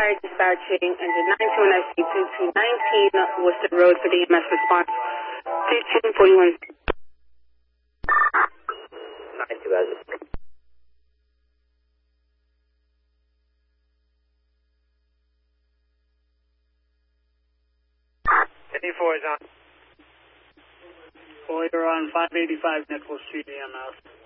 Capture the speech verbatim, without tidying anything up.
Fire dispatching, engine nine two one S C two two nineteen, Worcester Road for the E M S response. fifteen forty-one. nine two as it. eighty-four is on. Well, you're on five eighty-five Nicholas Street, E M S.